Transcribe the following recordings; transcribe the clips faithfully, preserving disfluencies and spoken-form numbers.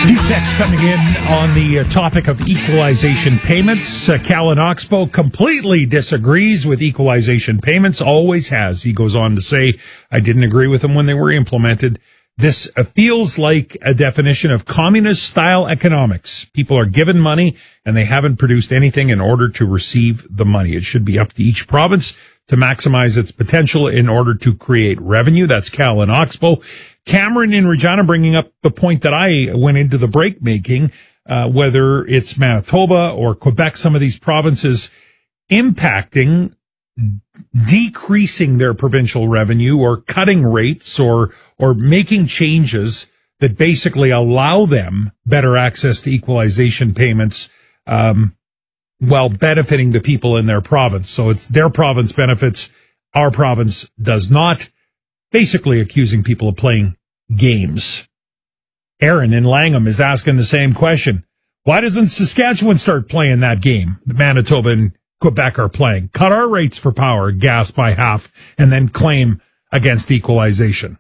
Few texts coming in on the uh, topic of equalization payments. Uh, Cal in Oxbow completely disagrees with equalization payments, always has. He goes on to say, I didn't agree with them when they were implemented. This uh, feels like a definition of communist-style economics. People are given money, and they haven't produced anything in order to receive the money. It should be up to each province to maximize its potential in order to create revenue. That's Cal in Oxbow. Cameron in Regina bringing up the point that I went into the break making, uh, whether it's Manitoba or Quebec, some of these provinces impacting, decreasing their provincial revenue or cutting rates or, or making changes that basically allow them better access to equalization payments, um, while benefiting the people in their province. So it's their province benefits, our province does not. Basically accusing people of playing games. Aaron in Langham is asking the same question. Why doesn't Saskatchewan start playing that game that Manitoba and Quebec are playing? Cut our rates for power, gas by half, and then claim against equalization.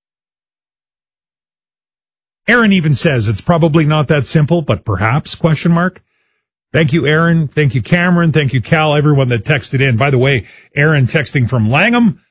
Aaron even says it's probably not that simple, but perhaps, question mark. Thank you, Aaron. Thank you, Cameron. Thank you, Cal, everyone that texted in. By the way, Aaron texting from Langham.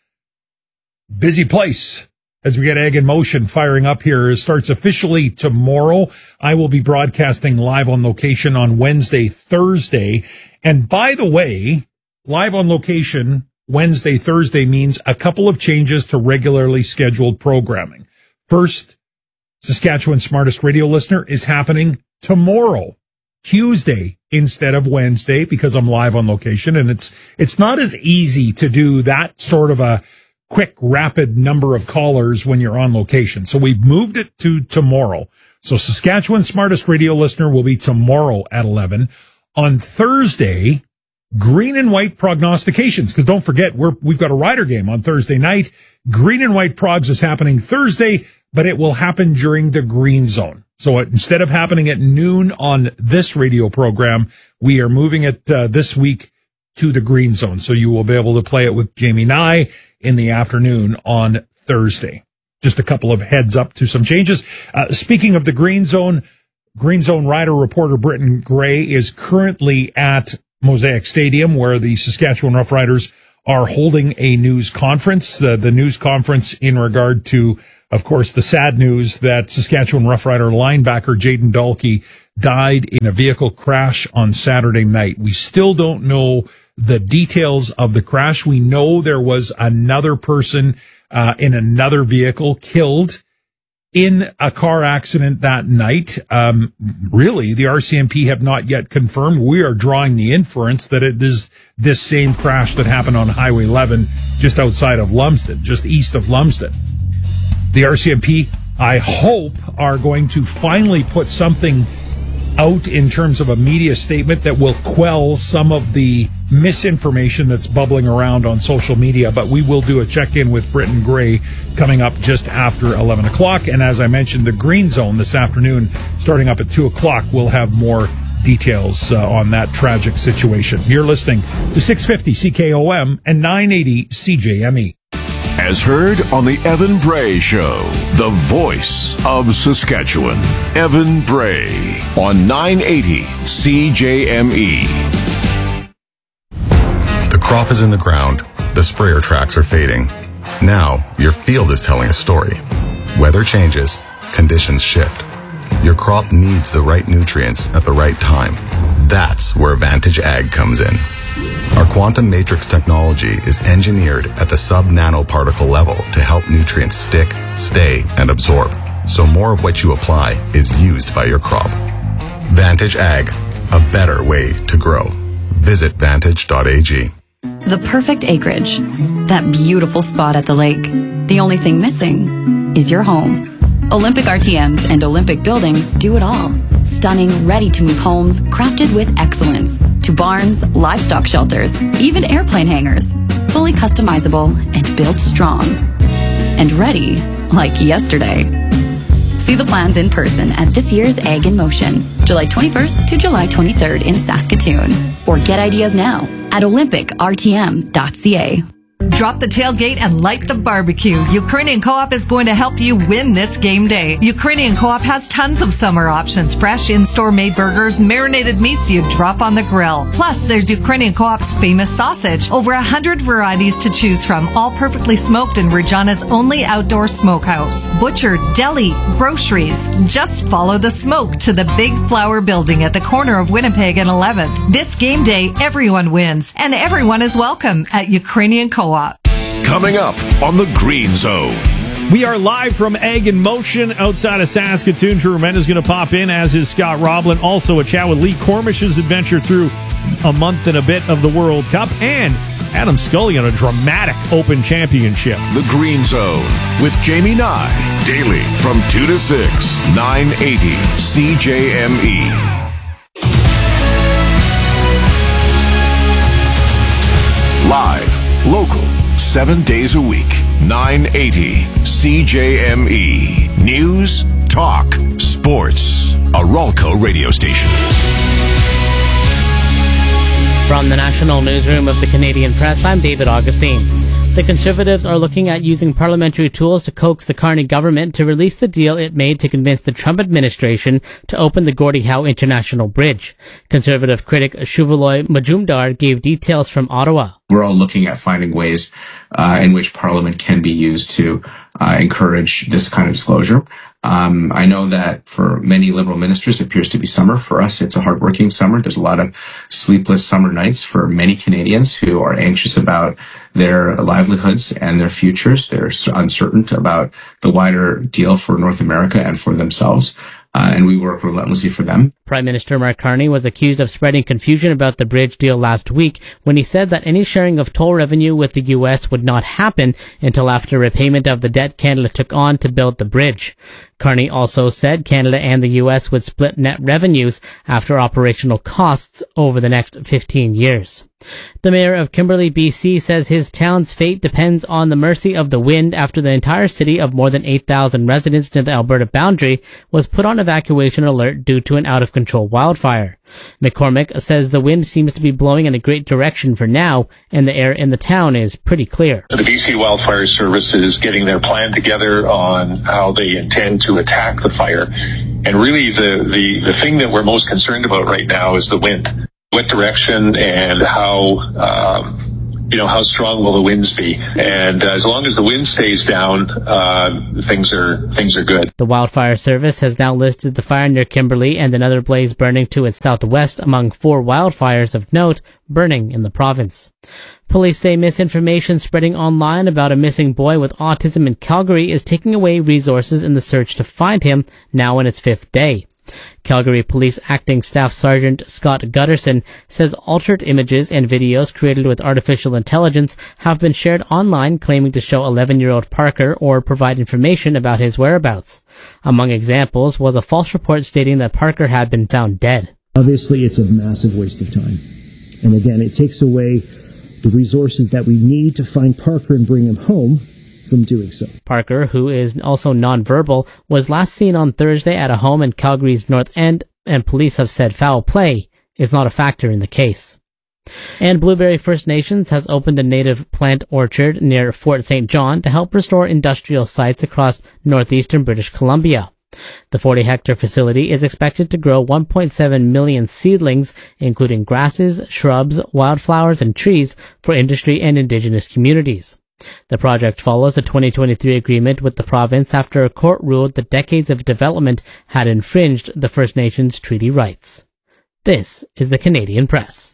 Busy place as we get Egg in Motion firing up here. It starts officially tomorrow. I will be broadcasting live on location on Wednesday, Thursday. And by the way, live on location Wednesday, Thursday means a couple of changes to regularly scheduled programming. First, Saskatchewan's Smartest Radio Listener is happening tomorrow, Tuesday, instead of Wednesday, because I'm live on location. And it's, it's not as easy to do that sort of a quick, rapid number of callers when you're on location. So we've moved it to tomorrow. So Saskatchewan's Smartest Radio Listener will be tomorrow at eleven. On Thursday, green and white prognostications, because don't forget, we're, we've got a Rider game on Thursday night. Green and white progs is happening Thursday, but it will happen during the green zone. So instead of happening at noon on this radio program, we are moving it uh, this week to the green zone. So you will be able to play it with Jamie Nye in the afternoon on Thursday. Just a couple of heads up to some changes. Uh, speaking of the green zone, Green Zone Rider reporter Britton Gray is currently at Mosaic Stadium, where the Saskatchewan Roughriders are holding a news conference. Uh, the news conference in regard to, of course, the sad news that Saskatchewan Roughrider linebacker Jaden Dalkey died in a vehicle crash on Saturday night. We still don't know the details of the crash. We know there was another person uh, in another vehicle killed in a car accident that night. Um, really, the R C M P have not yet confirmed. We are drawing the inference that it is this same crash that happened on Highway eleven just outside of Lumsden, just east of Lumsden. The R C M P, I hope, are going to finally put something out in terms of a media statement that will quell some of the misinformation that's bubbling around on social media. But we will do a check-in with Britton Gray coming up just after eleven o'clock. And as I mentioned, the Green Zone this afternoon, starting up at two o'clock, we'll have more details uh, on that tragic situation. You're listening to six fifty C K O M and nine eighty C J M E. As heard on the Evan Bray Show, the voice of Saskatchewan. Evan Bray on nine eighty C J M E. The crop is in the ground. The sprayer tracks are fading. Now, your field is telling a story. Weather changes. Conditions shift. Your crop needs the right nutrients at the right time. That's where Vantage Ag comes in. Our quantum matrix technology is engineered at the sub-nanoparticle level to help nutrients stick, stay, and absorb, so more of what you apply is used by your crop. Vantage Ag, a better way to grow. Visit vantage dot a g. The perfect acreage. That beautiful spot at the lake. The only thing missing is your home. Olympic R T Ms and Olympic buildings do it all. Stunning, ready-to-move homes crafted with excellence. To barns, livestock shelters, even airplane hangars. Fully customizable and built strong. And ready like yesterday. See the plans in person at this year's Egg in Motion, July twenty-first to July twenty-third in Saskatoon. Or get ideas now at olympic r t m dot c a. Drop the tailgate and light the barbecue. Ukrainian Co-op is going to help you win this game day. Ukrainian Co-op has tons of summer options. Fresh in-store made burgers, marinated meats you drop on the grill. Plus, there's Ukrainian Co-op's famous sausage. Over a hundred varieties to choose from, all perfectly smoked in Regina's only outdoor smokehouse. Butcher, deli, groceries. Just follow the smoke to the Big Flower Building at the corner of Winnipeg and eleventh. This game day, everyone wins, and everyone is welcome at Ukrainian Co-op. Coming up on the Green Zone. We are live from Egg in Motion outside of Saskatoon. Drew Remenda's going to pop in, as is Scott Roblin. Also a chat with Lee Cormish's adventure through a month and a bit of the World Cup, and Adam Scully on a dramatic Open Championship. The Green Zone with Jamie Nye. Daily from two to six, nine eighty C J M E. Live, local, seven days a week, nine eighty C J M E. News, talk, sports. A Ralco radio station. From the National Newsroom of the Canadian Press, I'm David Augustine. The Conservatives are looking at using parliamentary tools to coax the Carney government to release the deal it made to convince the Trump administration to open the Gordie Howe International Bridge. Conservative critic Shuvaloy Majumdar gave details from Ottawa. We're all looking at finding ways uh, in which Parliament can be used to uh, encourage this kind of disclosure. Um, I know that for many Liberal ministers, it appears to be summer. For us, it's a hardworking summer. There's a lot of sleepless summer nights for many Canadians who are anxious about their livelihoods and their futures. They're uncertain about the wider deal for North America and for themselves. Uh, and we work relentlessly for them. Prime Minister Mark Carney was accused of spreading confusion about the bridge deal last week when he said that any sharing of toll revenue with the U S would not happen until after repayment of the debt Canada took on to build the bridge. Carney also said Canada and the U S would split net revenues after operational costs over the next fifteen years. The mayor of Kimberley, B C says his town's fate depends on the mercy of the wind after the entire city of more than eight thousand residents near the Alberta boundary was put on evacuation alert due to an out-of-control wildfire. McCormick says the wind seems to be blowing in a great direction for now, and the air in the town is pretty clear. The B C Wildfire Service is getting their plan together on how they intend to attack the fire. And really the, the, the thing that we're most concerned about right now is the wind. What direction and how, um, you know, how strong will the winds be? And uh, as long as the wind stays down, uh, things are things are good. The Wildfire Service has now listed the fire near Kimberley and another blaze burning to its southwest among four wildfires of note burning in the province. Police say misinformation spreading online about a missing boy with autism in Calgary is taking away resources in the search to find him, now in its fifth day. Calgary Police Acting Staff Sergeant Scott Gutterson says altered images and videos created with artificial intelligence have been shared online claiming to show eleven-year-old Parker or provide information about his whereabouts. Among examples was a false report stating that Parker had been found dead. Obviously, it's a massive waste of time. And again, it takes away the resources that we need to find Parker and bring him home from doing so. Parker, who is also nonverbal, was last seen on Thursday at a home in Calgary's North End, and police have said foul play is not a factor in the case. And Blueberry First Nations has opened a native plant orchard near Fort Saint John to help restore industrial sites across northeastern British Columbia. The forty-hectare facility is expected to grow one point seven million seedlings, including grasses, shrubs, wildflowers, and trees for industry and indigenous communities. The project follows a twenty twenty-three agreement with the province after a court ruled that decades of development had infringed the First Nations treaty rights. This is the Canadian Press.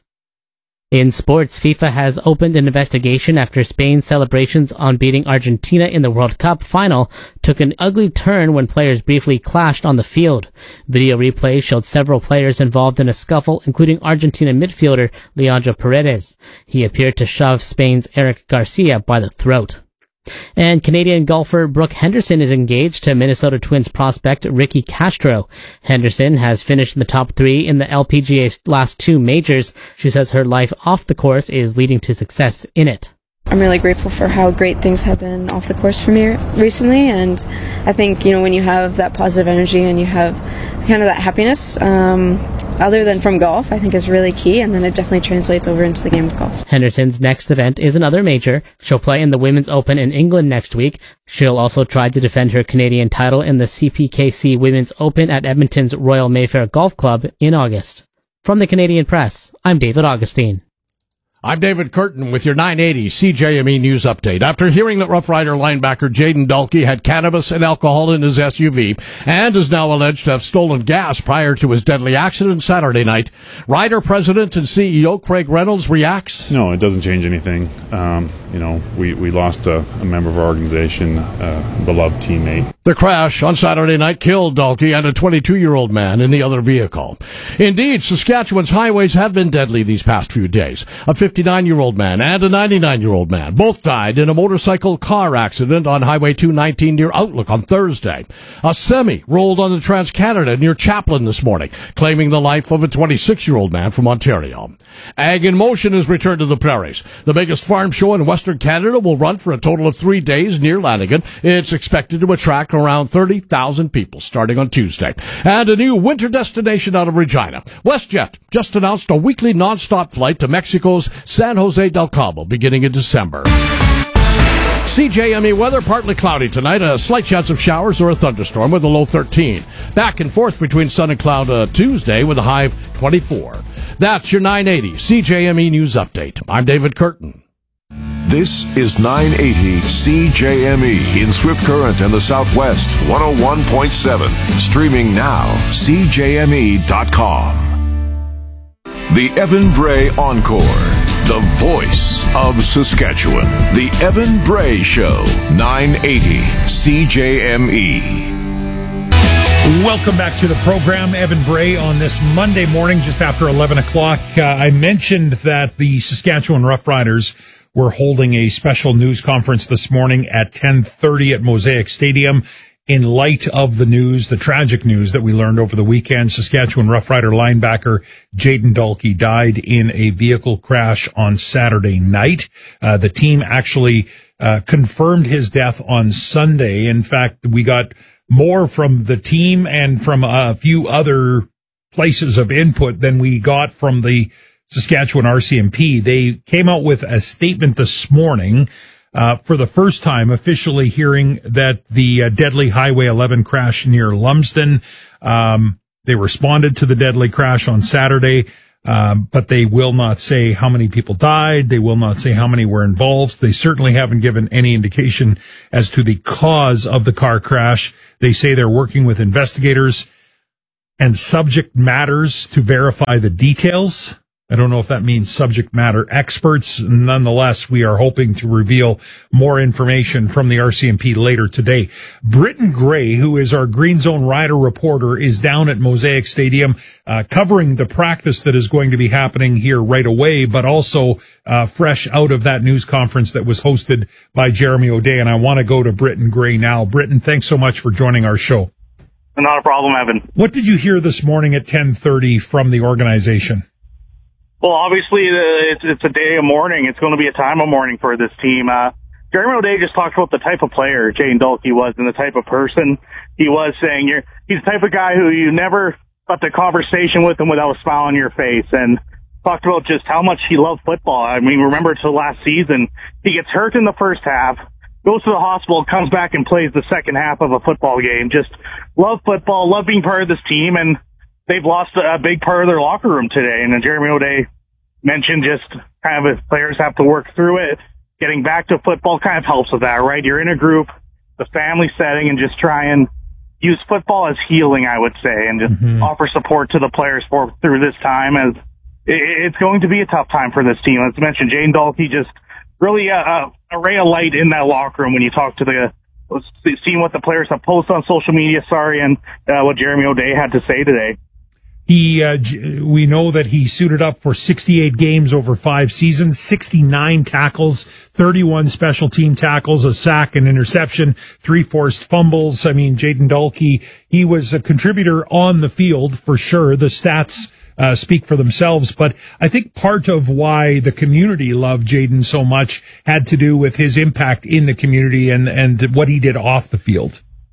In sports, FIFA has opened an investigation after Spain's celebrations on beating Argentina in the World Cup final took an ugly turn when players briefly clashed on the field. Video replays showed several players involved in a scuffle, including Argentina midfielder Leandro Paredes. He appeared to shove Spain's Eric Garcia by the throat. And Canadian golfer Brooke Henderson is engaged to Minnesota Twins prospect Ricky Castro. Henderson has finished in the top three in the L P G A's last two majors. She says her life off the course is leading to success in it. I'm really grateful for how great things have been off the course for me recently, and I think, you know, when you have that positive energy and you have kind of that happiness, um, other than from golf, I think is really key, and then it definitely translates over into the game of golf. Henderson's next event is another major. She'll play in the Women's Open in England next week. She'll also try to defend her Canadian title in the C P K C Women's Open at Edmonton's Royal Mayfair Golf Club in August. From the Canadian Press, I'm David Augustine. I'm David Curtin with your nine eighty C J M E News Update. After hearing that Rough Rider linebacker Jayden Dalkey had cannabis and alcohol in his S U V and is now alleged to have stolen gas prior to his deadly accident Saturday night, Ryder President and C E O Craig Reynolds reacts. No, it doesn't change anything. Um, you know, we, we lost a, a member of our organization, a beloved teammate. The crash on Saturday night killed Dalkey and a twenty-two-year-old man in the other vehicle. Indeed, Saskatchewan's highways have been deadly these past few days. A fifty-nine-year-old man and a ninety-nine-year-old man both died in a motorcycle car accident on Highway two nineteen near Outlook on Thursday. A semi rolled on the Trans-Canada near Chaplin this morning, claiming the life of a twenty-six-year-old man from Ontario. Ag in Motion has returned to the prairies. The biggest farm show in Western Canada will run for a total of three days near Lanigan. It's expected to attract around thirty thousand people starting on Tuesday. And a new winter destination out of Regina. WestJet just announced a weekly non-stop flight to Mexico's San Jose del Cabo beginning in December. C J M E weather, partly cloudy tonight. A slight chance of showers or a thunderstorm with a low thirteen. Back and forth between sun and cloud uh, Tuesday with a high of twenty-four. That's your nine eighty C J M E News Update. I'm David Curtin. This is nine eighty C J M E in Swift Current and the Southwest, one oh one point seven. Streaming now, C J M E dot com. The Evan Bray Encore, the voice of Saskatchewan. The Evan Bray Show, nine eighty C J M E. Welcome back to the program, Evan Bray, on this Monday morning, just after eleven o'clock. Uh, I mentioned that the Saskatchewan Roughriders were holding a special news conference this morning at ten thirty at Mosaic Stadium in light of the news, the tragic news that we learned over the weekend. Saskatchewan Roughrider linebacker Jayden Dalkey died in a vehicle crash on Saturday night. Uh, the team actually uh, confirmed his death on Sunday. In fact, we got more from the team and from a few other places of input than we got from the Saskatchewan R C M P. They came out with a statement this morning, uh, for the first time officially hearing that the uh, deadly Highway eleven crash near Lumsden, um, they responded to the deadly crash on Saturday, um, but they will not say how many people died. They will not say how many were involved. They certainly haven't given any indication as to the cause of the car crash. They say they're working with investigators and subject matters to verify the details. I don't know if that means subject matter experts. Nonetheless, we are hoping to reveal more information from the R C M P later today. Britton Gray, who is our Green Zone Rider reporter, is down at Mosaic Stadium uh, covering the practice that is going to be happening here right away, but also uh, fresh out of that news conference that was hosted by Jeremy O'Day. And I want to go to Britton Gray now. Britton, thanks so much for joining our show. Not a problem, Evan. What did you hear this morning at ten thirty from the organization? Well, obviously, uh, it's, it's a day of mourning. It's going to be a time of mourning for this team. Uh, Jeremy O'Day just talked about the type of player Jayden Dalkey was and the type of person he was, saying you're, he's the type of guy who you never got the conversation with him without a smile on your face, and talked about just how much he loved football. I mean, remember to last season, he gets hurt in the first half, goes to the hospital, comes back and plays the second half of a football game. Just love football, love being part of this team, and they've lost a big part of their locker room today. And then Jeremy O'Day mentioned just kind of if players have to work through it, getting back to football kind of helps with that, right? You're in a group, the family setting, and just try and use football as healing, I would say, and just mm-hmm. offer support to the players for through this time, as it, it's going to be a tough time for this team. As mentioned, Jayden Dalkey just really a, a, a ray of light in that locker room when you talk to the seeing what the players have posted on social media, sorry, and uh, what Jeremy O'Day had to say today. He, uh, we know that he suited up for sixty-eight games over five seasons, sixty-nine tackles, thirty-one special team tackles, a sack, an interception, three forced fumbles. I mean, Jayden Dalkey, he was a contributor on the field for sure. The stats uh, speak for themselves, but I think part of why the community loved Jayden so much had to do with his impact in the community and, and what he did off the field.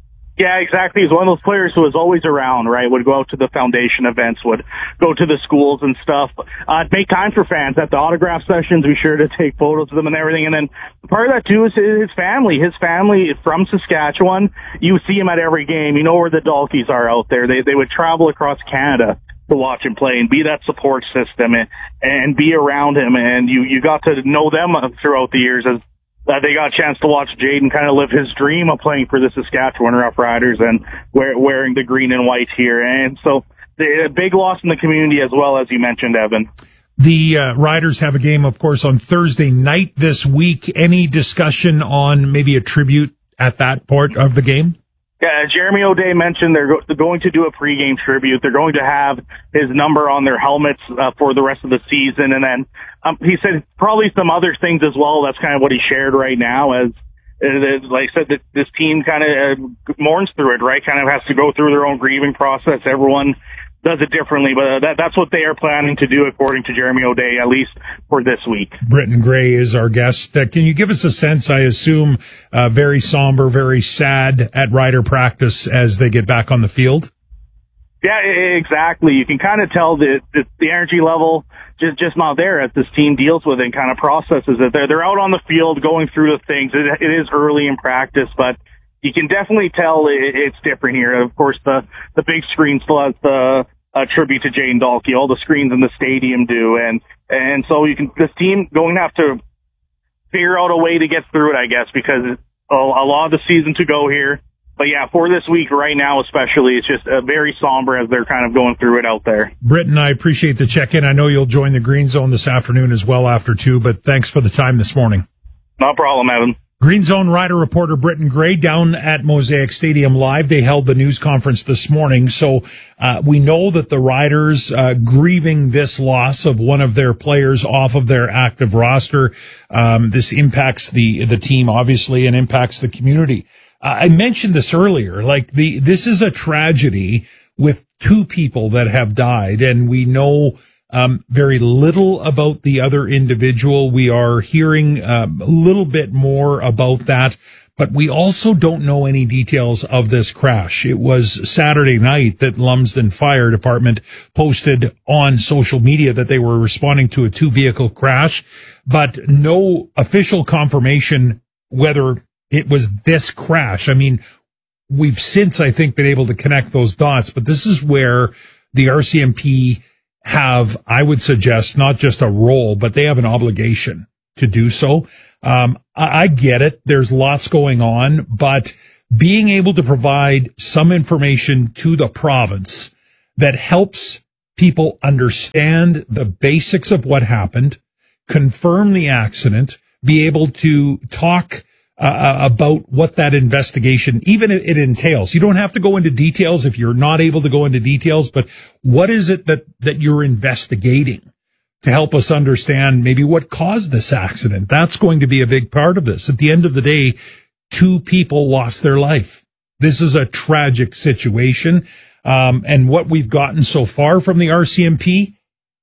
Yeah, exactly. He's one of those players who was always around, right? Would go out to the foundation events, would go to the schools and stuff. Uh, make time for fans at the autograph sessions. Be sure to take photos of them and everything. And then part of that too is his family. His family from Saskatchewan. You see him at every game. You know where the Dalkies are out there. They they would travel across Canada to watch him play and be that support system and, and be around him. And you, you got to know them throughout the years as Uh, they got a chance to watch Jayden kind of live his dream of playing for the Saskatchewan Roughriders and wear, wearing the green and white here. And so a big loss in the community as well, as you mentioned, Evan. The uh, Riders have a game, of course, on Thursday night this week. Any discussion on maybe a tribute at that part of the game? Yeah, Jeremy O'Day mentioned they're, go- they're going to do a pregame tribute. They're going to have his number on their helmets uh, for the rest of the season. And then um, he said probably some other things as well. That's kind of what he shared right now as, as like I said, that this team kind of uh, mourns through it, right? Kind of has to go through their own grieving process. Everyone does it differently, but uh, that, that's what they are planning to do, according to Jeremy O'Day, at least for this week. Britton Gray is our guest. Uh, can you give us a sense, I assume, uh, very somber, very sad at Rider practice as they get back on the field? Yeah, exactly. You can kind of tell that the, the energy level just just not there as this team deals with it and kind of processes it. They're, they're out on the field going through the things. It, it is early in practice, but you can definitely tell it, it's different here. Of course, the, the big screen still has the uh, tribute to Jayden Dalkey. All the screens in the stadium do. And, and so you can, this team going to have to figure out a way to get through it, I guess, because a, a lot of the season to go here. But yeah, for this week right now especially, it's just uh, very somber as they're kind of going through it out there. Britton, I appreciate the check-in. I know you'll join the Green Zone this afternoon as well after two, but thanks for the time this morning. No problem, Evan. Green Zone Rider reporter Britton Gray down at Mosaic Stadium Live. They held the news conference this morning. So uh, we know that the Riders uh, grieving this loss of one of their players off of their active roster. Um, this impacts the the team, obviously, and impacts the community. Uh, I mentioned this earlier. Like the this is a tragedy with two people that have died, and we know Um, very little about the other individual. We are hearing um, a little bit more about that, but we also don't know any details of this crash. It was Saturday night that Lumsden Fire Department posted on social media that they were responding to a two vehicle crash, but no official confirmation whether it was this crash. I mean, we've since, I think, been able to connect those dots, but this is where the R C M P have, I would suggest, not just a role, but they have an obligation to do so. Um, I, I get it. There's lots going on, but being able to provide some information to the province that helps people understand the basics of what happened, confirm the accident, be able to talk Uh, about what that investigation, even if it entails. You don't have to go into details if you're not able to go into details, but what is it that, that you're investigating to help us understand maybe what caused this accident? That's going to be a big part of this. At the end of the day, two people lost their life. This is a tragic situation. Um, and what we've gotten so far from the R C M P,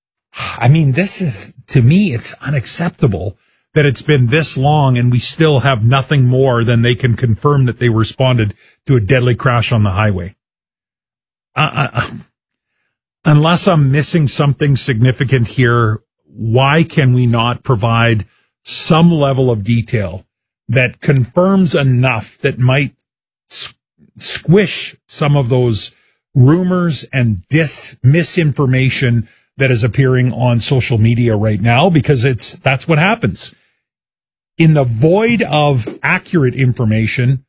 I mean, this is, to me, it's unacceptable that it's been this long and we still have nothing more than they can confirm that they responded to a deadly crash on the highway. Uh, uh, unless I'm missing something significant here, why can we not provide some level of detail that confirms enough that might s- squish some of those rumors and dis misinformation that is appearing on social media right now? Because it's, that's what happens. In the void of accurate information,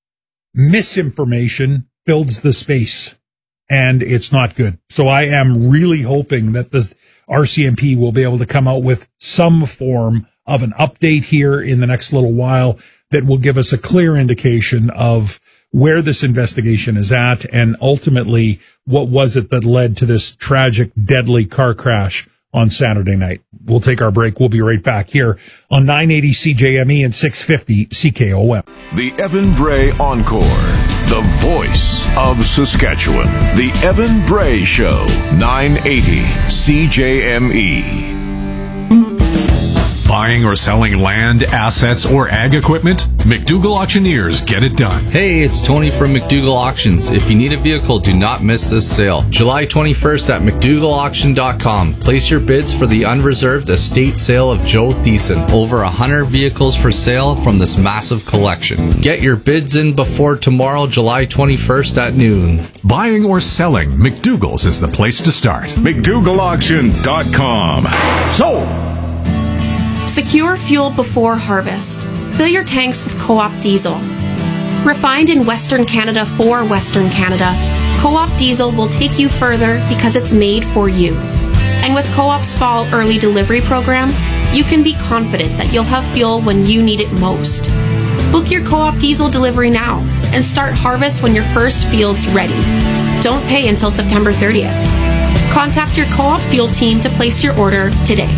misinformation fills the space, and it's not good. So I am really hoping that the R C M P will be able to come out with some form of an update here in the next little while that will give us a clear indication of where this investigation is at and ultimately what was it that led to this tragic, deadly car crash on Saturday night. We'll take our break. We'll be right back here on nine eighty C J M E and six fifty C K O M. The Evan Bray Encore, the voice of Saskatchewan. The Evan Bray Show, nine eighty C J M E. Buying or selling land, assets, or ag equipment? McDougall Auctioneers get it done. Hey, it's Tony from McDougall Auctions. If you need a vehicle, do not miss this sale. July twenty-first at McDougall Auction dot com. Place your bids for the unreserved estate sale of Joe Thiessen. Over one hundred vehicles for sale from this massive collection. Get your bids in before tomorrow, July twenty-first at noon. Buying or selling, McDougall's is the place to start. McDougall Auction dot com. So, secure fuel before harvest. Fill your tanks with Co-op diesel. Refined in Western Canada for Western Canada, Co-op diesel will take you further because it's made for you. And with Co-op's fall early delivery program, you can be confident that you'll have fuel when you need it most. Book your Co-op diesel delivery now and start harvest when your first field's ready. Don't pay until September thirtieth. Contact your Co-op fuel team to place your order today.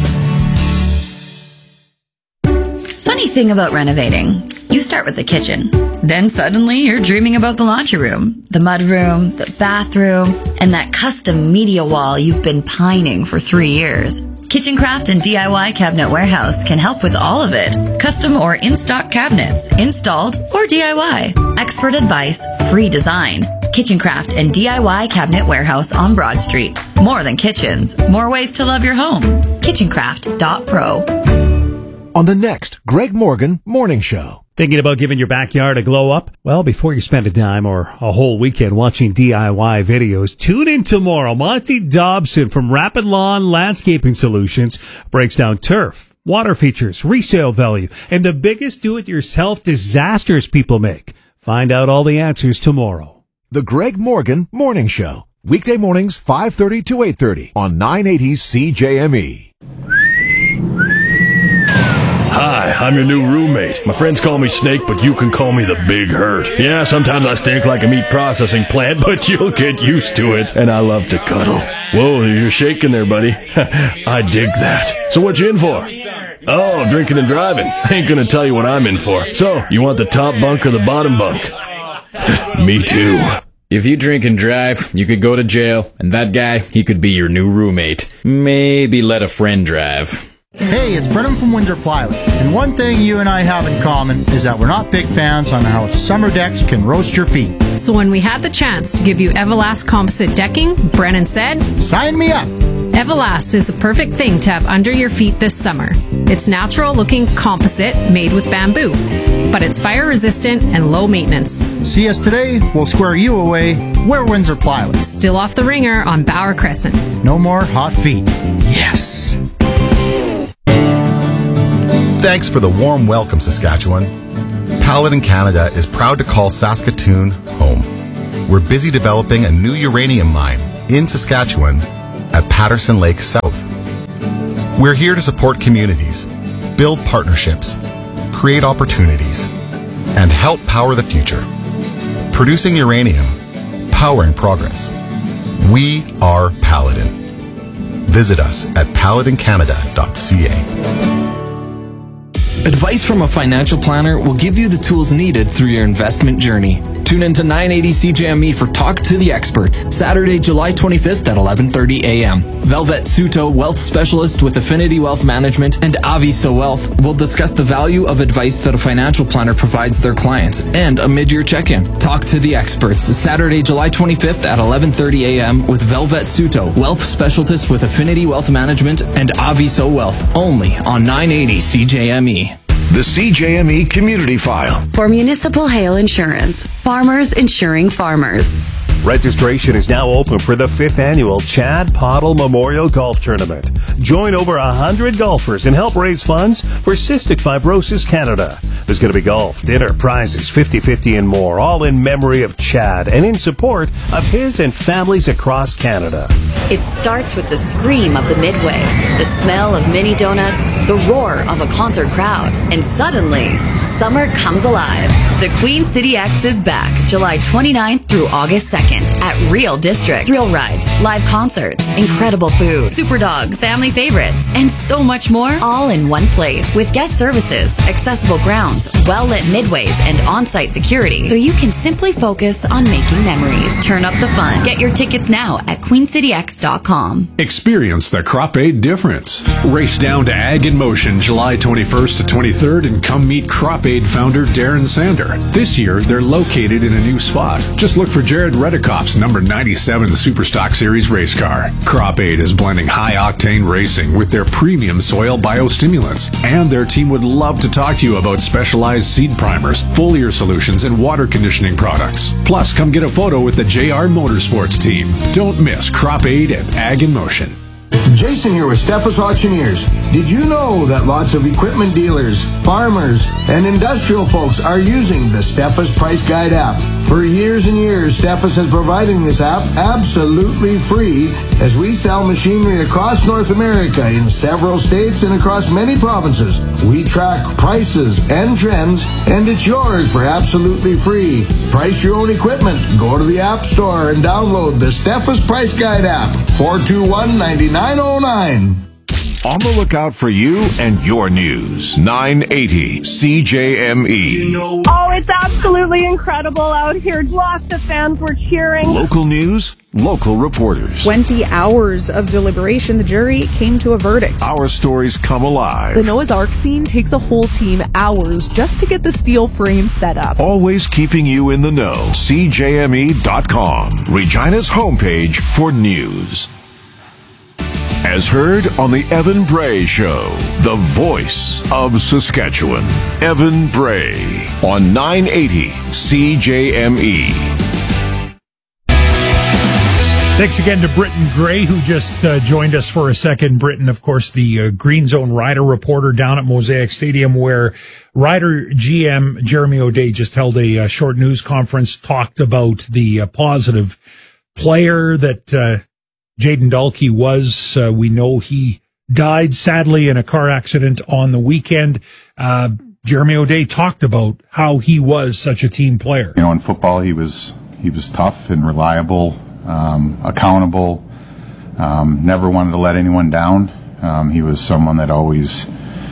Funny thing about renovating, you start with the kitchen. Then suddenly you're dreaming about the laundry room, the mud room, the bathroom, and that custom media wall you've been pining for three years. KitchenCraft and D I Y Cabinet Warehouse can help with all of it. Custom or in-stock cabinets, installed or D I Y. Expert advice, free design. KitchenCraft and D I Y Cabinet Warehouse on Broad Street. More than kitchens, more ways to love your home. kitchencraft dot pro. On the next Greg Morgan Morning Show. Thinking about giving your backyard a glow up? Well, before you spend a dime or a whole weekend watching D I Y videos, tune in tomorrow. Monty Dobson from Rapid Lawn Landscaping Solutions breaks down turf, water features, resale value, and the biggest do-it-yourself disasters people make. Find out all the answers tomorrow. The Greg Morgan Morning Show. Weekday mornings, five thirty to eight thirty on nine eighty C J M E. Hi, I'm your new roommate. My friends call me Snake, but you can call me the Big Hurt. Yeah, sometimes I stink like a meat processing plant, but you'll get used to it. And I love to cuddle. Whoa, you're shaking there, buddy. I dig that. So what you in for? Oh, drinking and driving. I ain't gonna tell you what I'm in for. So, you want the top bunk or the bottom bunk? Me too. If you drink and drive, you could go to jail, and that guy, he could be your new roommate. Maybe let a friend drive. Hey, it's Brennan from Windsor Plywood, and one thing you and I have in common is that we're not big fans on how summer decks can roast your feet. So when we had the chance to give you Everlast composite decking, Brennan said, "Sign me up!" Everlast is the perfect thing to have under your feet this summer. It's natural-looking composite made with bamboo, but it's fire-resistant and low maintenance. See us today, we'll square you away. We're Windsor Plywood. Still off the ringer on Bauer Crescent. No more hot feet. Yes! Thanks for the warm welcome, Saskatchewan. Paladin Canada is proud to call Saskatoon home. We're busy developing a new uranium mine in Saskatchewan at Patterson Lake South. We're here to support communities, build partnerships, create opportunities, and help power the future. Producing uranium, powering progress. We are Paladin. Visit us at paladin canada dot c a. Advice from a financial planner will give you the tools needed through your investment journey. Tune in to nine eighty C J M E for Talk to the Experts, Saturday, July twenty-fifth at eleven thirty a.m. Velvet Suto, wealth specialist with Affinity Wealth Management, and Avi So Wealth will discuss the value of advice that a financial planner provides their clients and a mid-year check-in. Talk to the Experts, Saturday, July twenty-fifth at eleven thirty a.m. with Velvet Suto, wealth specialist with Affinity Wealth Management, and Avi So Wealth, only on nine eighty C J M E. The C J M E Community File. For Municipal Hail Insurance, farmers insuring farmers. Registration is now open for the fifth annual Chad Pottle Memorial Golf Tournament. Join over one hundred golfers and help raise funds for Cystic Fibrosis Canada. There's going to be golf, dinner, prizes, fifty-fifty and more, all in memory of Chad and in support of his and families across Canada. It starts with the scream of the Midway, the smell of mini donuts, the roar of a concert crowd, and suddenly, summer comes alive. The Queen City X is back July twenty-ninth through August second at Real District. Thrill rides, live concerts, incredible food, super dogs, family favorites, and so much more, all in one place. With guest services, accessible grounds, well-lit midways, and on-site security, so you can simply focus on making memories. Turn up the fun. Get your tickets now at queen city x dot com. Experience the Crop Aid difference. Race down to Ag in Motion July twenty-first to twenty-third and come meet Crop Aid founder Darren Sander. This year, they're located in a new spot. Just look for Jared Redekop's number ninety-seven Superstock Series race car. Crop Aid is blending high-octane racing with their premium soil biostimulants, and their team would love to talk to you about specialized seed primers, foliar solutions, and water conditioning products. Plus, come get a photo with the J R Motorsports team. Don't miss Crop Aid and Ag in Motion. Jason here with Steffes Auctioneers. Did you know that lots of equipment dealers, farmers, and industrial folks are using the Steffes Price Guide app? For years and years, Steffes has provided this app absolutely free as we sell machinery across North America in several states and across many provinces. We track prices and trends, and it's yours for absolutely free. Price your own equipment. Go to the App Store and download the Steffes Price Guide app. four two one, nine nine zero nine. On the lookout for you and your news. nine eighty C J M E. Oh, it's absolutely incredible out here. Lots of fans were cheering. Local news, local reporters. twenty hours of deliberation, the jury came to a verdict. Our stories come alive. The Noah's Ark scene takes a whole team hours just to get the steel frame set up. Always keeping you in the know. C J M E dot com. Regina's homepage for news. As heard on the Evan Bray Show, the voice of Saskatchewan. Evan Bray on nine eighty C J M E. Thanks again to Britton Gray, who just uh, joined us for a second. Britton, of course, the uh, Green Zone rider reporter down at Mosaic Stadium, where rider G M Jeremy O'Day just held a uh, short news conference, talked about the uh, positive player that uh, Jayden Dalkey was. Uh, we know he died, sadly, in a car accident on the weekend. Uh, Jeremy O'Day talked about how he was such a team player. You know, in football, he was he was tough and reliable, um, accountable, um, never wanted to let anyone down. Um, he was someone that always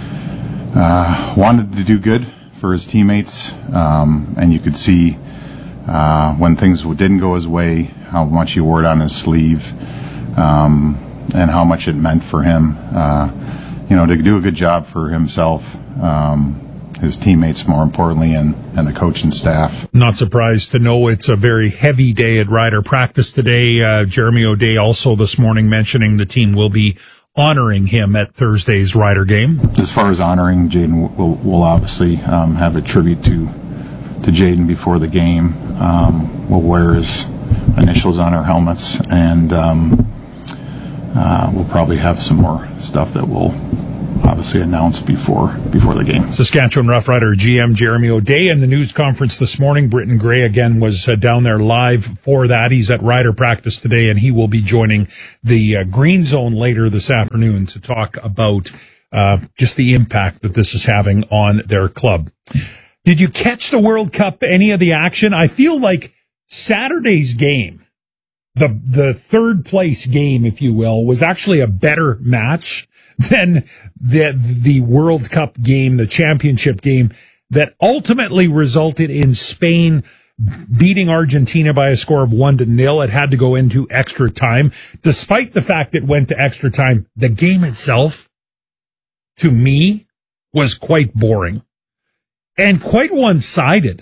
uh, wanted to do good for his teammates, um, and you could see uh, when things didn't go his way, how much he wore it on his sleeve. Um, and how much it meant for him, uh, you know, to do a good job for himself, um, his teammates, more importantly, and, and the coaching staff. Not surprised to know it's a very heavy day at rider practice today. Uh, Jeremy O'Day also this morning mentioning the team will be honoring him at Thursday's rider game. As far as honoring, Jayden will, will obviously um, have a tribute to to Jayden before the game. Um, we'll wear his initials on our helmets, and um, Uh, we'll probably have some more stuff that we'll obviously announce before before the game. Saskatchewan Rough Rider G M Jeremy O'Day in the news conference this morning. Britton Gray again was uh, down there live for that. He's at rider practice today, and he will be joining the uh, Green Zone later this afternoon to talk about uh, just the impact that this is having on their club. Did you catch the World Cup, any of the action? I feel like Saturday's game, The the third place game, if you will, was actually a better match than the the World Cup game, the championship game that ultimately resulted in Spain beating Argentina by a score of one to nil. It had to go into extra time. Despite the fact it went to extra time, the game itself, to me, was quite boring and quite one-sided.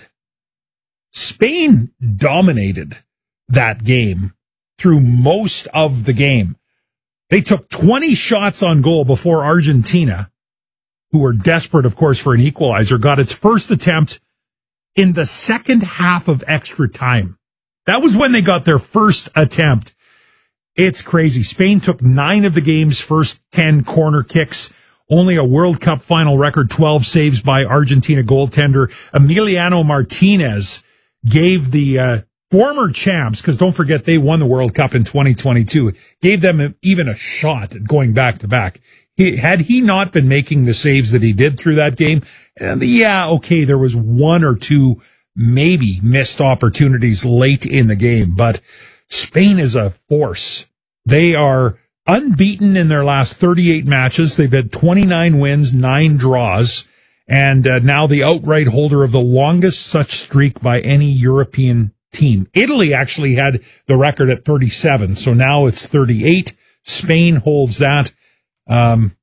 Spain dominated that game through most of the game. They took twenty shots on goal before Argentina, who were desperate, of course, for an equalizer, got its first attempt in the second half of extra time. That was when they got their first attempt. It's crazy. Spain took nine of the game's first ten corner kicks. Only a World Cup final record twelve saves by Argentina goaltender Emiliano Martinez gave the uh, former champs, because don't forget they won the World Cup in twenty twenty-two, gave them even a shot at going back to back. He, had he not been making the saves that he did through that game, and yeah, okay, there was one or two maybe missed opportunities late in the game, but Spain is a force. They are unbeaten in their last thirty-eight matches. They've had twenty-nine wins, nine draws, and uh, now the outright holder of the longest such streak by any European team. Italy actually had the record at thirty-seven, so now it's thirty-eight. Spain holds that. Um,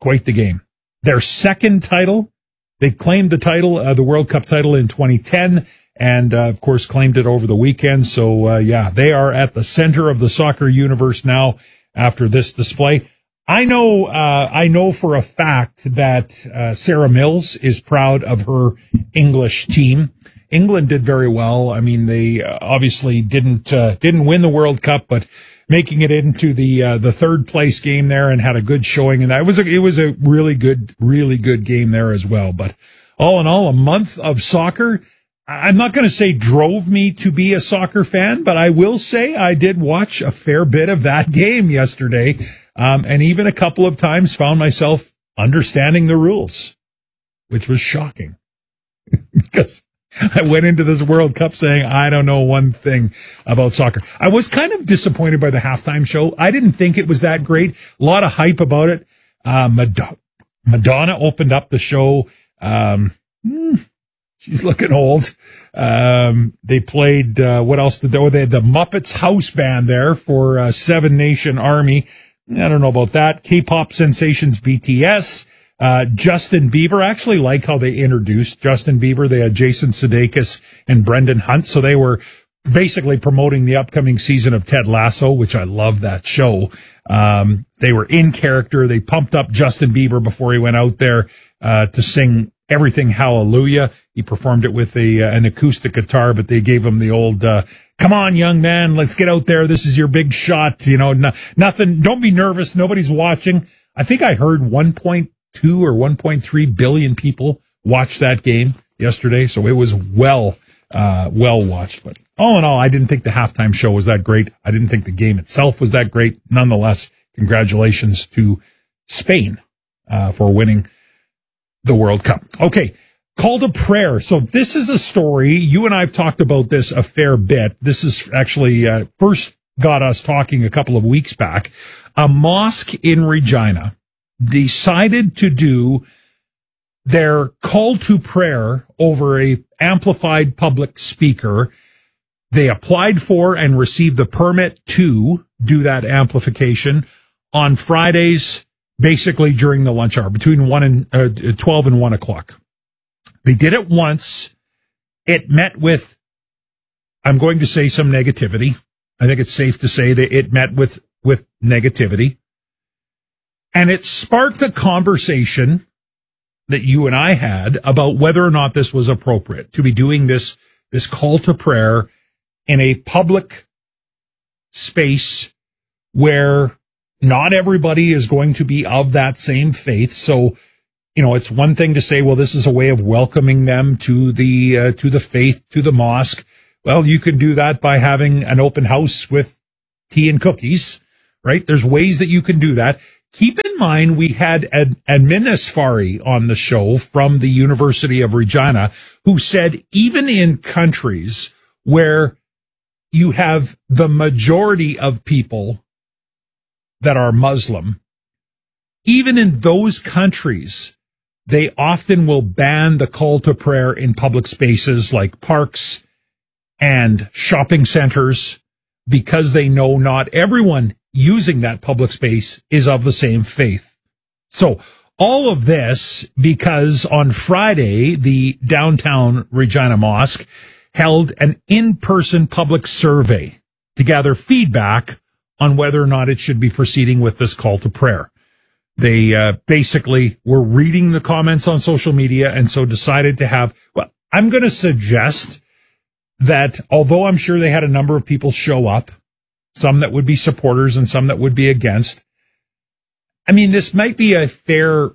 quite the game. Their second title, they claimed the title, uh, the World Cup title in twenty ten, and uh, of course claimed it over the weekend. So uh, yeah, they are at the center of the soccer universe now after this display. I know, uh, I know for a fact that uh, Sarah Mills is proud of her English team. England did very well. I mean, they uh, obviously didn't uh, didn't win the World Cup, but making it into the uh, the third place game there and had a good showing, and that it was a, it was a really good, really good game there as well. But all in all, a month of soccer. I'm not going to say drove me to be a soccer fan, but I will say I did watch a fair bit of that game yesterday, um, and even a couple of times found myself understanding the rules, which was shocking because I went into this World Cup saying, I don't know one thing about soccer. I was kind of disappointed by the halftime show. I didn't think it was that great. A lot of hype about it. Uh, Madonna, Madonna opened up the show. Um, she's looking old. Um, they played, uh, what else did they, oh, they had the Muppets house band there for, uh, Seven Nation Army. I don't know about that. K-pop sensations B T S. Uh, Justin Bieber. I actually like how they introduced Justin Bieber. They had Jason Sudeikis and Brendan Hunt. So they were basically promoting the upcoming season of Ted Lasso, which I love that show. Um, they were in character. They pumped up Justin Bieber before he went out there, uh, to sing Everything Hallelujah. He performed it with a, uh, an acoustic guitar, but they gave him the old, uh, come on, young man, let's get out there. This is your big shot. You know, no, nothing, don't be nervous. Nobody's watching. I think I heard one point two or one point three billion people watch that game yesterday. So it was well, uh, well watched. But all in all, I didn't think the halftime show was that great. I didn't think the game itself was that great. Nonetheless, congratulations to Spain, uh, for winning the World Cup. Okay. Call to prayer. So this is a story. You and I have talked about this a fair bit. This is actually, uh, first got us talking a couple of weeks back. A mosque in Regina decided to do their call to prayer over a amplified public speaker. They applied for and received the permit to do that amplification on Fridays, basically during the lunch hour, between one and uh, twelve and one o'clock. They did it once. It met with, I'm going to say, some negativity. I think it's safe to say that it met with, with negativity. And it sparked a conversation that you and I had about whether or not this was appropriate to be doing this, this call to prayer in a public space where not everybody is going to be of that same faith. So, you know, it's one thing to say, well, this is a way of welcoming them to the, uh, to the faith, to the mosque. Well, you can do that by having an open house with tea and cookies, right? There's ways that you can do that. Keep in mind, we had Ad, Admin Asfari on the show from the University of Regina, who said even in countries where you have the majority of people that are Muslim, even in those countries, they often will ban the call to prayer in public spaces like parks and shopping centers because they know not everyone using that public space is of the same faith. So all of this because on Friday, the downtown Regina Mosque held an in-person public survey to gather feedback on whether or not it should be proceeding with this call to prayer. They uh, basically were reading the comments on social media and so decided to have, well, I'm going to suggest that although I'm sure they had a number of people show up, some that would be supporters and some that would be against. I mean, this might be a fair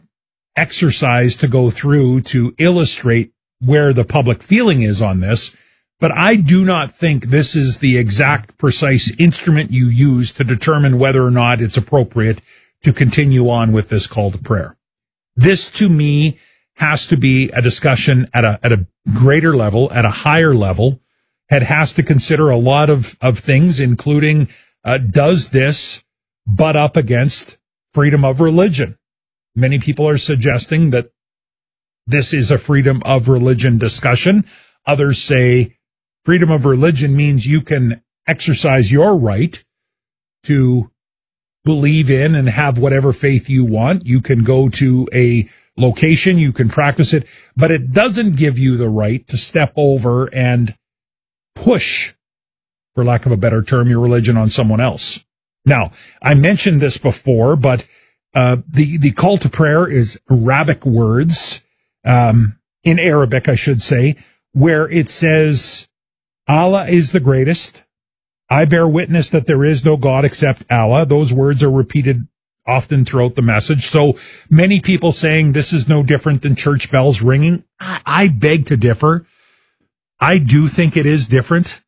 exercise to go through to illustrate where the public feeling is on this, but I do not think this is the exact precise instrument you use to determine whether or not it's appropriate to continue on with this call to prayer. This, to me, has to be a discussion at a, at a greater level, at a higher level. It has to consider a lot of, of things, including, uh, does this butt up against freedom of religion? Many people are suggesting that this is a freedom of religion discussion. Others say freedom of religion means you can exercise your right to believe in and have whatever faith you want. You can go to a location, you can practice it, but it doesn't give you the right to step over and push, for lack of a better term, your religion on someone else. Now, I mentioned this before, but uh the the call to prayer is Arabic words, um in Arabic, I should say, where it says, Allah is the greatest. I bear witness that there is no God except Allah. Those words are repeated often throughout the message. So many people saying this is no different than church bells ringing. I, I beg to differ. I do think it is different.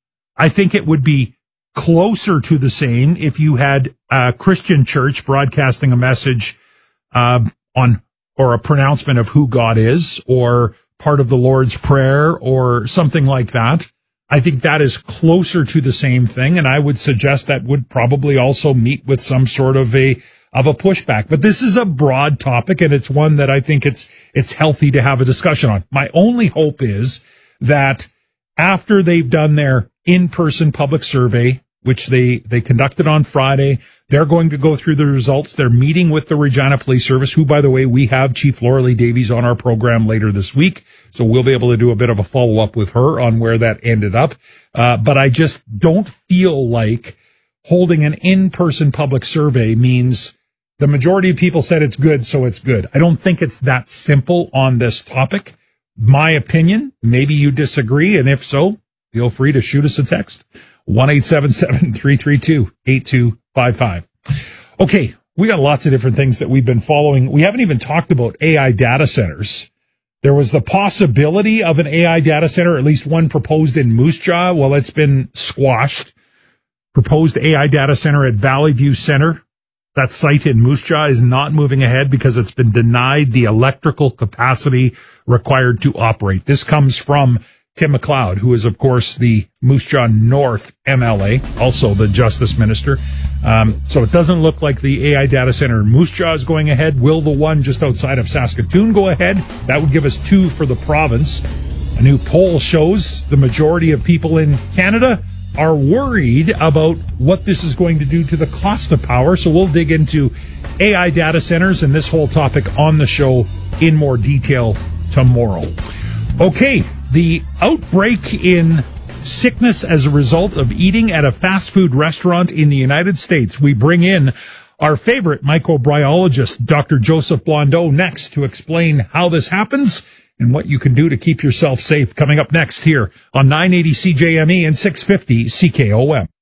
I think it would be closer to the same if you had a Christian church broadcasting a message uh, on or a pronouncement of who God is, or part of the Lord's Prayer or something like that. I think that is closer to the same thing, and I would suggest that would probably also meet with some sort of a of a pushback. But this is a broad topic, and it's one that I think it's it's healthy to have a discussion on. My only hope is that after they've done their in-person public survey, which they they conducted on Friday, they're going to go through the results. They're meeting with the Regina Police Service, who, by the way, we have Chief Laura Lee Davies on our program later this week. So we'll be able to do a bit of a follow-up with her on where that ended up. Uh, but I just don't feel like holding an in-person public survey means the majority of people said it's good, so it's good. I don't think it's that simple on this topic. My opinion, maybe you disagree, and if so, feel free to shoot us a text. one eight seven seven, three three two, eight two five five. Okay, we got lots of different things that we've been following. We haven't even talked about A I data centers. There was the possibility of an A I data center, at least one proposed in Moose Jaw. Well, it's been squashed. Proposed A I data center at Valley View Center. That site in Moose Jaw is not moving ahead because it's been denied the electrical capacity required to operate. This comes from Tim McLeod, who is, of course, the Moose Jaw North M L A, also the Justice Minister. Um, so it doesn't look like the A I data center in Moose Jaw is going ahead. Will the one just outside of Saskatoon go ahead? That would give us two for the province. A new poll shows the majority of people in Canada are worried about what this is going to do to the cost of power. So we'll dig into A I data centers and this whole topic on the show in more detail tomorrow. Okay. The outbreak in sickness as a result of eating at a fast food restaurant in the United States. We bring in our favorite microbiologist, Doctor Joseph Blondeau, next to explain how this happens and what you can do to keep yourself safe. Coming up next here on nine eighty C J M E and six fifty C K O M.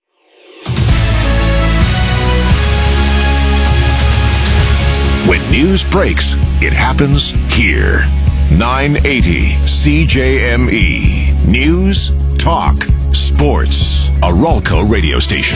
When news breaks, it happens here. nine eighty C J M E. News, talk, sports. A Ralco radio station.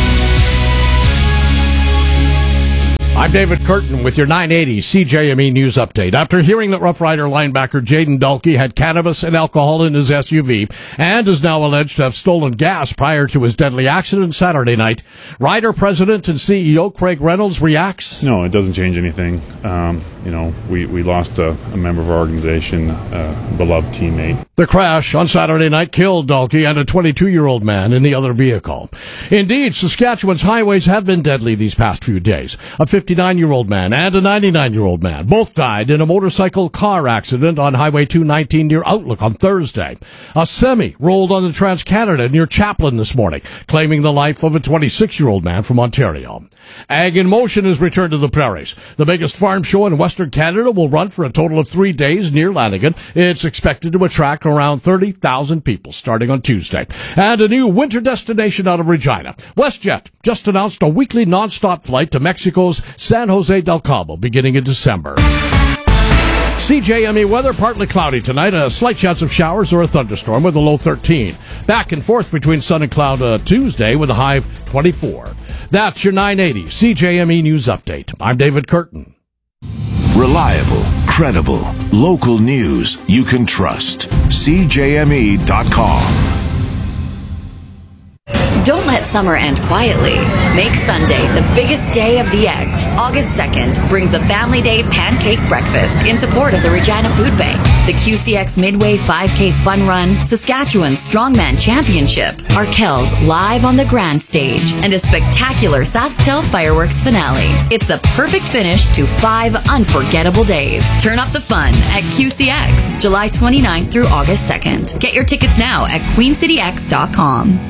I'm David Curtin with your nine eighty C J M E News Update. After hearing that Rough Rider linebacker Jaden Dalkey had cannabis and alcohol in his S U V and is now alleged to have stolen gas prior to his deadly accident Saturday night, Rider President and C E O Craig Reynolds reacts. No, it doesn't change anything. Um, you know, we, we lost a, a member of our organization, a beloved teammate. The crash on Saturday night killed Dalkey and a twenty-two-year-old man in the other vehicle. Indeed, Saskatchewan's highways have been deadly these past few days. A fifty-nine-year-old man and a ninety-nine-year-old man both died in a motorcycle car accident on Highway two nineteen near Outlook on Thursday. A semi rolled on the Trans-Canada near Chaplin this morning, claiming the life of a twenty-six-year-old man from Ontario. Ag in Motion has returned to the prairies. The biggest farm show in Western Canada will run for a total of three days near Lanigan. It's expected to attract around thirty thousand people starting on Tuesday. And a new winter destination out of Regina. WestJet just announced a weekly non-stop flight to Mexico's San Jose del Cabo beginning in December. C J M E weather, partly cloudy tonight. A slight chance of showers or a thunderstorm with a low thirteen. Back and forth between sun and cloud uh, Tuesday with a high of twenty-four. That's your nine eighty C J M E News Update. I'm David Curtin. Reliable, credible, local news you can trust. C J M E dot com. Don't let summer end quietly. Make Sunday the biggest day of the eggs. August second brings the Family Day Pancake Breakfast in support of the Regina Food Bank, the Q C X Midway five K Fun Run, Saskatchewan Strongman Championship, Arkells live on the Grand Stage, and a spectacular Sasktel fireworks finale. It's the perfect finish to five unforgettable days. Turn up the fun at Q C X, July twenty-ninth through August second. Get your tickets now at queen city x dot com.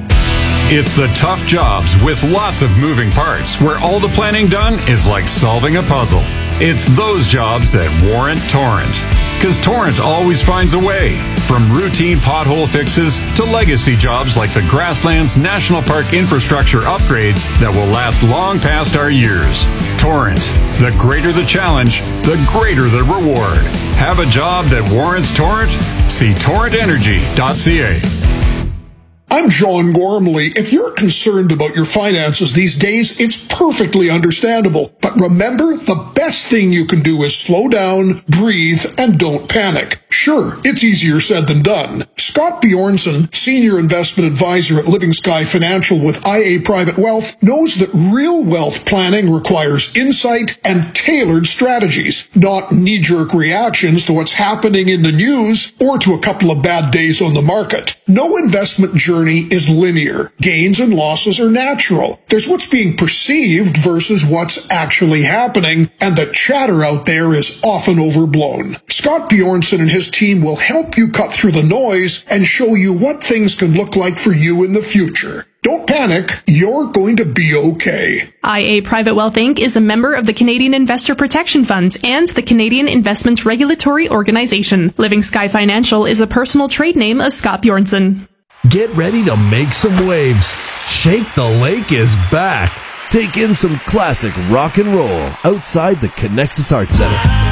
It's the tough jobs with lots of moving parts where all the planning done is like solving a puzzle. It's those jobs that warrant Torrent. Because Torrent always finds a way. From routine pothole fixes to legacy jobs like the Grasslands National Park infrastructure upgrades that will last long past our years. Torrent. The greater the challenge, the greater the reward. Have a job that warrants Torrent? See torrent energy dot c a. I'm John Gormley. If you're concerned about your finances these days, it's perfectly understandable. But remember, the best thing you can do is slow down, breathe, and don't panic. Sure, it's easier said than done. Scott Bjornson, Senior Investment Advisor at Living Sky Financial with I A Private Wealth, knows that real wealth planning requires insight and tailored strategies, not knee-jerk reactions to what's happening in the news or to a couple of bad days on the market. No investment journey is linear. Gains and losses are natural. There's what's being perceived versus what's actually happening, and the chatter out there is often overblown. Scott Bjornson and his team will help you cut through the noise and show you what things can look like for you in the future. Don't panic. You're going to be okay. I A Private Wealth Incorporated is a member of the Canadian Investor Protection Fund and the Canadian Investments Regulatory Organization. Living Sky Financial is a personal trade name of Scott Bjornson. Get ready to make some waves. Shake the Lake is back. Take in some classic rock and roll outside the Connexus Arts Center.